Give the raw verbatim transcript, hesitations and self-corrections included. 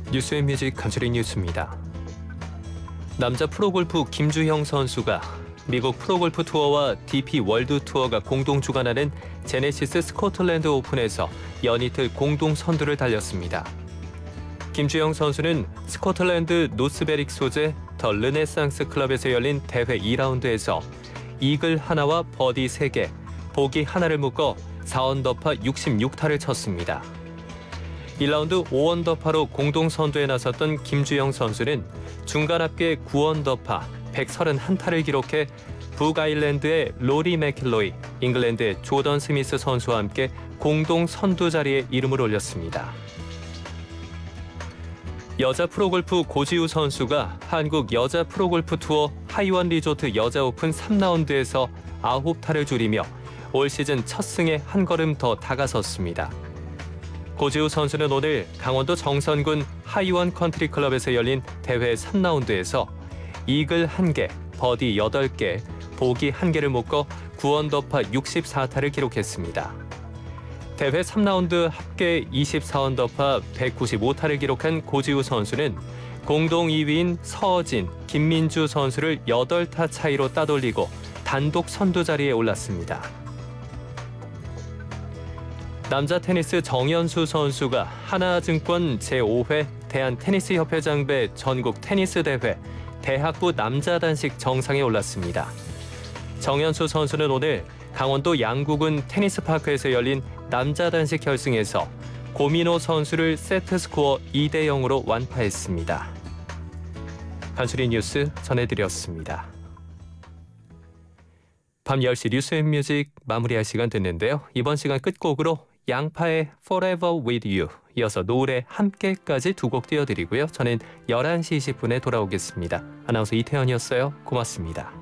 뉴스앤뮤직 간추린 뉴스입니다. 남자 프로골프 김주형 선수가 미국 프로골프 투어와 디피 월드 투어가 공동 주관하는 제네시스 스코틀랜드 오픈에서 연이틀 공동 선두를 달렸습니다. 김주형 선수는 스코틀랜드 노스베릭 소재 더 르네상스 클럽에서 열린 대회 이 라운드에서 이글 하나와 버디 세 개, 보기 하나를 묶어 사 언더파 육십육 타를 쳤습니다. 일 라운드 오 언더파로 공동 선두에 나섰던 김주형 선수는 중간 합계 구 언더파 백삼십일 타를 기록해 북아일랜드의 로리 맥킬로이, 잉글랜드의 조던 스미스 선수와 함께 공동 선두 자리에 이름을 올렸습니다. 여자 프로골프 고지우 선수가 한국 여자 프로골프 투어 하이원 리조트 여자 오픈 삼 라운드에서 아홉 타를 줄이며 올 시즌 첫 승에 한 걸음 더 다가섰습니다. 고지우 선수는 오늘 강원도 정선군 하이원 컨트리 클럽에서 열린 대회 삼 라운드에서 이글 한 개, 버디 여덟 개, 보기 한 개를 묶어 구 언더파 육십사 타를 기록했습니다. 대회 삼 라운드 합계 이십사 언더파 백구십오 타를 기록한 고지우 선수는 공동 이 위인 서진, 김민주 선수를 여덟 타 차이로 따돌리고 단독 선두 자리에 올랐습니다. 남자 테니스 정연수 선수가 하나증권 제오 회 대한테니스협회장배 전국 테니스 대회 대학부 남자 단식 정상에 올랐습니다. 정연수 선수는 오늘 강원도 양구군 테니스파크에서 열린 남자 단식 결승에서 고민호 선수를 세트 스코어 이 대 영으로 완파했습니다. 간추린 뉴스 전해드렸습니다. 밤 열 시 뉴스앤뮤직 마무리할 시간 됐는데요. 이번 시간 끝곡으로 양파의 Forever With You, 이어서 노을의 함께까지 두 곡 띄워드리고요. 저는 열한 시 이십 분에 돌아오겠습니다. 아나운서 이태현이었어요. 고맙습니다.